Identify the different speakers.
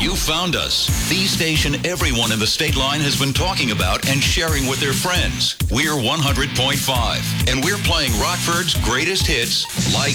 Speaker 1: You found us. The station everyone in the state line has been talking about and sharing with their friends. We're 100.5, and we're playing Rockford's greatest hits like